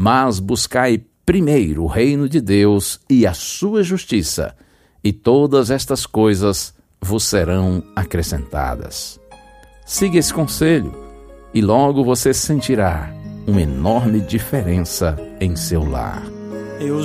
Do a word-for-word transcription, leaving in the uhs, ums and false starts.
Mas buscai primeiro o reino de Deus e a sua justiça, e todas estas coisas vos serão acrescentadas. Siga esse conselho e logo você sentirá uma enorme diferença em seu lar. Eu